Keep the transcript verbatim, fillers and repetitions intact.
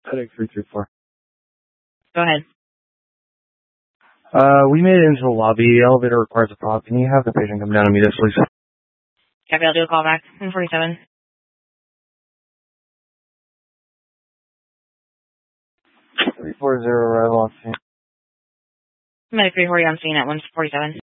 Medic three three four. Go ahead. Uh, we made it into the lobby. The elevator requires a prop. Can you have the patient come down and meet us, please? Copy, I'll do a call back. one forty-seven. three four zero, arrival on scene. Medic three forty on scene at one forty-seven.